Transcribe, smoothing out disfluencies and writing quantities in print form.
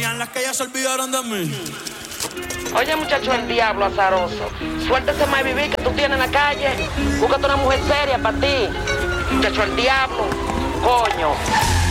las que ya se olvidaron de mí. Oye, muchacho, el diablo azaroso. Suéltese más vivir que tú tienes en la calle. Búscate una mujer seria para ti. Muchacho, el diablo. Coño.